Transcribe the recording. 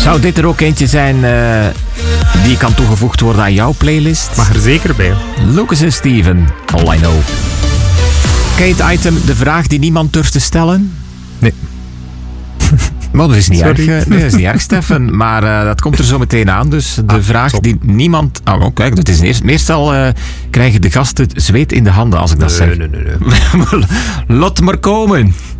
Zou dit er ook eentje zijn die kan toegevoegd worden aan jouw playlist? Mag er zeker bij. Lucas en Steven, All I Know. Ken je het item De Vraag die niemand durft te stellen? Nee. Maar dat is niet Sorry. erg, nee, dat is niet erg, Stefan. Maar dat komt er zo meteen aan. Dus de vraag top. die niemand... Oh, kijk, dat is eerst. Meestal krijgen de gasten zweet in de handen als ik dat zeg. Nee. Laat maar komen.